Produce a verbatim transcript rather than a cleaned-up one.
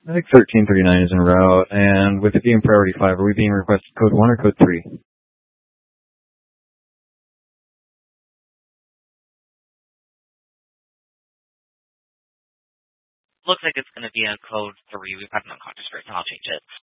I think thirteen thirty-nine is en route, and with it being priority five, are we being requested code one or code three? Looks like it's going to be a code three. We've got an unconscious person. I'll change it.